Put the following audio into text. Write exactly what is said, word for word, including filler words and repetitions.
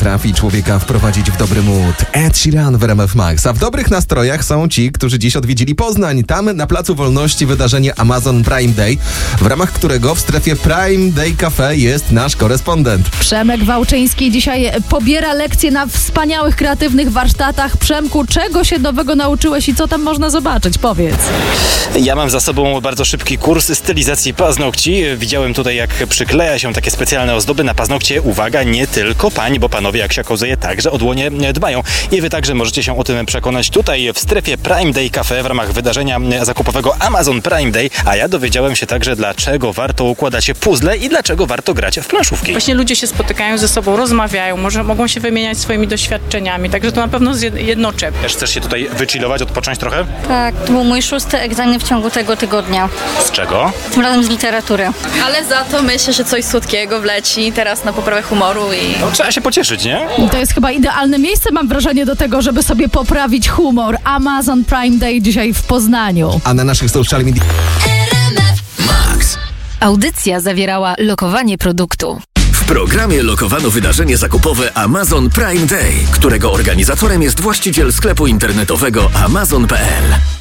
potrafi człowieka wprowadzić w dobry mood. Ed Sheeran w R M F Max. A w dobrych nastrojach są ci, którzy dziś odwiedzili Poznań. Tam na Placu Wolności wydarzenie Amazon Prime Day, w ramach którego w strefie Prime Day Cafe jest nasz korespondent. Przemek Wałczyński dzisiaj pobiera lekcje na wspaniałych, kreatywnych warsztatach. Przemku, czego się nowego nauczyłeś i co tam można zobaczyć? Powiedz. Ja mam za sobą bardzo szybki kurs stylizacji paznokci. Widziałem tutaj, jak przykleja się takie specjalne ozdoby na paznokcie. Uwaga, nie tylko pań, bo panowie, jak się okazuje, także o dłonie dbają. I wy także możecie się o tym przekonać tutaj w strefie Prime Day Cafe w ramach wydarzenia zakupowego Amazon Prime Day. A ja dowiedziałem się także, dlaczego warto układać puzzle i dlaczego warto grać w planszówki. Właśnie ludzie się spotykają ze sobą, rozmawiają, może mogą się wymieniać swoimi doświadczeniami, także to na pewno jednoczy. Też chcesz się tutaj wychillować, odpocząć trochę? Tak, to był mój szósty egzamin w ciągu tego tygodnia. Z czego? Tym razem z literatury. Ale za to myślę, że coś słodkiego wleci teraz na poprawę humoru i... No, trzeba się pocieszyć, nie? To jest chyba idealne miejsce, mam wrażenie, do tego, żeby sobie poprawić humor. Amazon Prime Day dzisiaj w Poznaniu. A na naszych social media... Max. Audycja zawierała lokowanie produktu. W programie lokowano wydarzenie zakupowe Amazon Prime Day, którego organizatorem jest właściciel sklepu internetowego amazon kropka p l.